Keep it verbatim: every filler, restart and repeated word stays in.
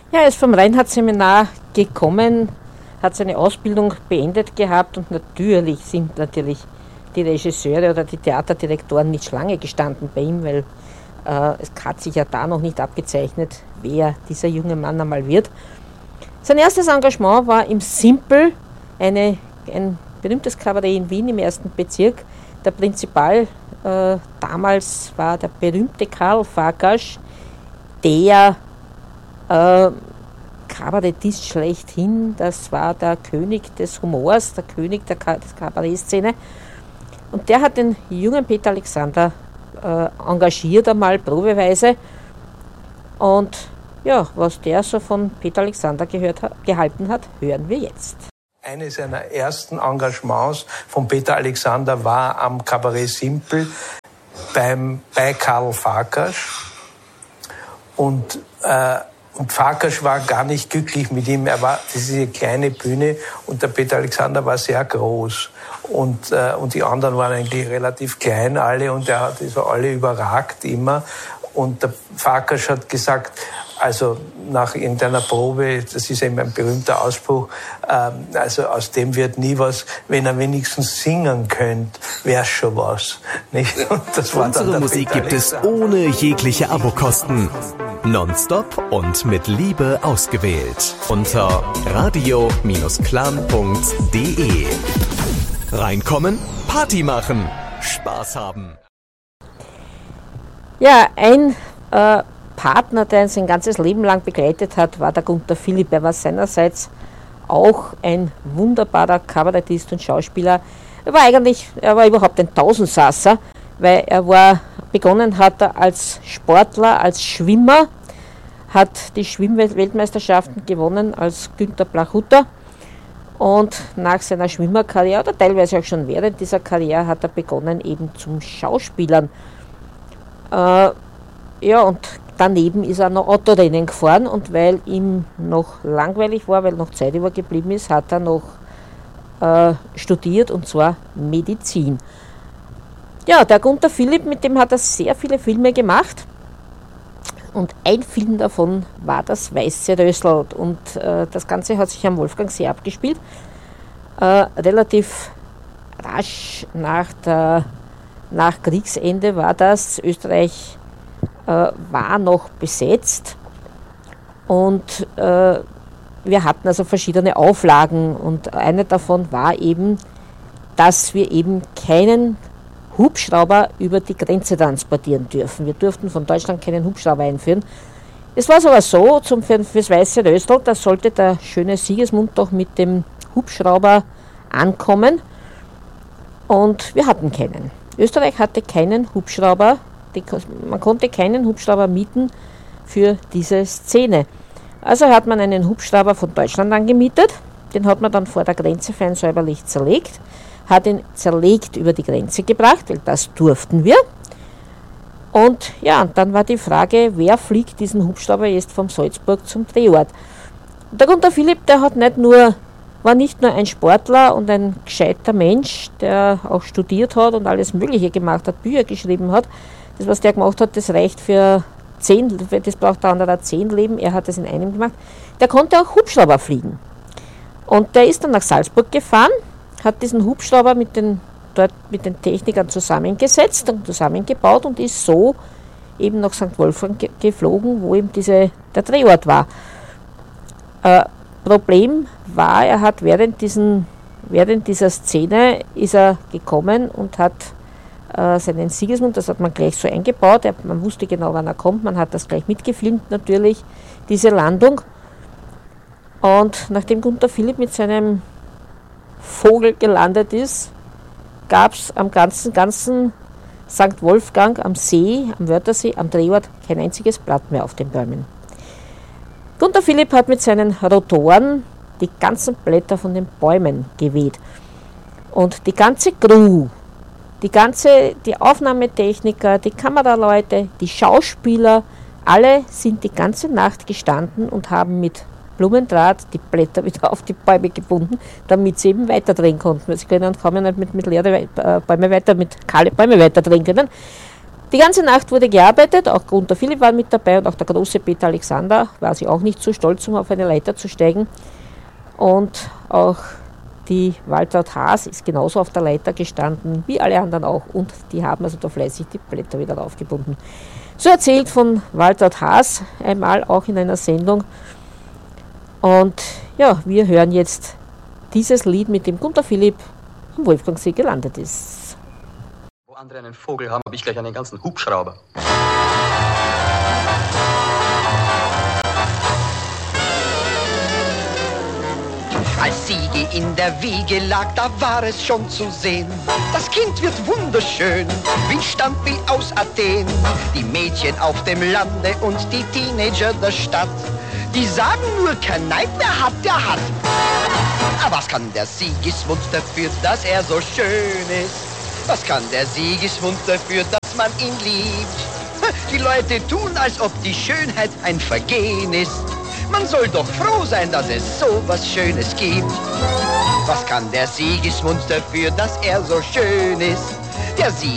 Ja, er ist vom Reinhardt-Seminar gekommen, hat seine Ausbildung beendet gehabt und natürlich sind natürlich die Regisseure oder die Theaterdirektoren nicht Schlange gestanden bei ihm, weil äh, es hat sich ja da noch nicht abgezeichnet, wer dieser junge Mann einmal wird. Sein erstes Engagement war im Simpel, eine, ein berühmtes Kabarett in Wien im ersten Bezirk. Der Prinzipal äh, damals war der berühmte Karl Farkas, der äh, Kabarettist schlechthin, das war der König des Humors, der König der Ka- des Kabarettszene. Und der hat den jungen Peter Alexander äh, engagiert, einmal probeweise. Und ja, was der so von Peter Alexander gehört hat, gehalten hat, hören wir jetzt. Eines seiner ersten Engagements von Peter Alexander war am Kabarett Simpel beim, bei Karl Farkas. Und, äh, und Farkas war gar nicht glücklich mit ihm. Er war, das ist eine kleine Bühne und der Peter Alexander war sehr groß. Und, äh, und die anderen waren eigentlich relativ klein alle und er hat also alle überragt immer. Und der Farkas hat gesagt, also nach irgendeiner Probe, das ist eben ein berühmter Ausspruch, ähm, also aus dem wird nie was, wenn er wenigstens singen könnte, wäre schon was. Nicht? Und das war Unsere dann der Musik Peter gibt es Alexander. ohne jegliche Abokosten. Nonstop und mit Liebe ausgewählt. Unter radio Bindestrich clan Punkt de. Reinkommen, Party machen, Spaß haben. Ja, ein äh, Partner, der ihn sein ganzes Leben lang begleitet hat, war der Gunther Philipp. Er war seinerseits auch ein wunderbarer Kabarettist und Schauspieler. Er war eigentlich, er war überhaupt ein Tausendsasser, weil er war, begonnen hat er als Sportler, als Schwimmer, hat die Schwimmweltmeisterschaften gewonnen als Günther Blachuter. Und nach seiner Schwimmerkarriere, oder teilweise auch schon während dieser Karriere, hat er begonnen eben zum Schauspielern. Äh, ja, und daneben ist er noch Autorennen gefahren und weil ihm noch langweilig war, weil noch Zeit übergeblieben ist, hat er noch äh, studiert und zwar Medizin. Ja, der Gunther Philipp, mit dem hat er sehr viele Filme gemacht und ein Film davon war das Weiße Rösl und äh, das Ganze hat sich am Wolfgangsee abgespielt. Äh, relativ rasch nach, der, nach Kriegsende war das. Österreich äh, war noch besetzt und äh, wir hatten also verschiedene Auflagen und eine davon war eben, dass wir eben keinen Hubschrauber über die Grenze transportieren dürfen. Wir durften von Deutschland keinen Hubschrauber einführen. Es war aber so, zum, für, fürs Weiße Rösl, da sollte der schöne Sigismund doch mit dem Hubschrauber ankommen und wir hatten keinen. Österreich hatte keinen Hubschrauber, die, man konnte keinen Hubschrauber mieten für diese Szene. Also hat man einen Hubschrauber von Deutschland angemietet, den hat man dann vor der Grenze fein säuberlich zerlegt, hat ihn zerlegt über die Grenze gebracht, weil das durften wir. Und ja, und dann war die Frage, wer fliegt diesen Hubschrauber jetzt vom Salzburg zum Drehort? Und der Gunther Philipp, der hat nicht nur, war nicht nur ein Sportler und ein gescheiter Mensch, der auch studiert hat und alles Mögliche gemacht hat, Bücher geschrieben hat. Das, was der gemacht hat, das reicht für zehn, das braucht der andere zehn Leben, er hat das in einem gemacht. Der konnte auch Hubschrauber fliegen. Und der ist dann nach Salzburg gefahren, hat diesen Hubschrauber mit den, dort mit den Technikern zusammengesetzt und zusammengebaut und ist so eben nach Sankt Wolfgang ge- geflogen, wo eben diese, der Drehort war. Äh, Problem war, er hat während, diesen, während dieser Szene ist er gekommen und hat äh, seinen Sigismund, das hat man gleich so eingebaut, er, man wusste genau, wann er kommt, man hat das gleich mitgefilmt natürlich, diese Landung. Und nachdem Gunther Philipp mit seinem Vogel gelandet ist, gab es am ganzen, ganzen Sankt Wolfgang am See, am Wörthersee, am Drehort kein einziges Blatt mehr auf den Bäumen. Gunther Philipp hat mit seinen Rotoren die ganzen Blätter von den Bäumen geweht. Und die ganze Crew, die ganze, die Aufnahmetechniker, die Kameraleute, die Schauspieler, alle sind die ganze Nacht gestanden und haben mit Blumendraht die Blätter wieder auf die Bäume gebunden, damit sie eben weiterdrehen konnten. Sie können kaum ja nicht mit, mit leeren Bäume weiter, mit kahle Bäume weiterdrehen können. Die ganze Nacht wurde gearbeitet, auch Gunther Philipp war mit dabei und auch der große Peter Alexander war sich auch nicht so stolz, um auf eine Leiter zu steigen. Und auch die Waltraud Haas ist genauso auf der Leiter gestanden, wie alle anderen auch. Und die haben also da fleißig die Blätter wieder aufgebunden. So erzählt von Waltraud Haas einmal auch in einer Sendung. Und ja, wir hören jetzt dieses Lied, mit dem Gunther Philipp am Wolfgangsee gelandet ist. Wo andere einen Vogel haben, habe ich gleich einen ganzen Hubschrauber. Als Siege in der Wiege lag, da war es schon zu sehen. Das Kind wird wunderschön, wie ein Stammbild aus Athen. Die Mädchen auf dem Lande und die Teenager der Stadt, die sagen nur, kein Neid mehr hat, der hat. Aber was kann der Sigismund dafür, dass er so schön ist? Was kann der Sigismund dafür, dass man ihn liebt? Die Leute tun, als ob die Schönheit ein Vergehen ist. Man soll doch froh sein, dass es so was Schönes gibt. Was kann der Sigismund dafür, dass er so schön ist? Der Sieg